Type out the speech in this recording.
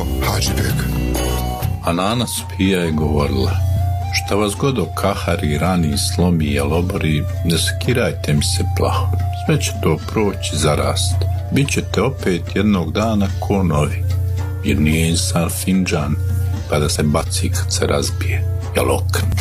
Hadžibek. A Nana Sofija je govorila: šta vas god okahari, rani, slomi i obori, ne sekirajte mi se plaho. Sve će to proći, zarast. Bićete opet jednog dana ko novi. Jer nije insan finđan pa da se baci kad se razbije. Jel ok?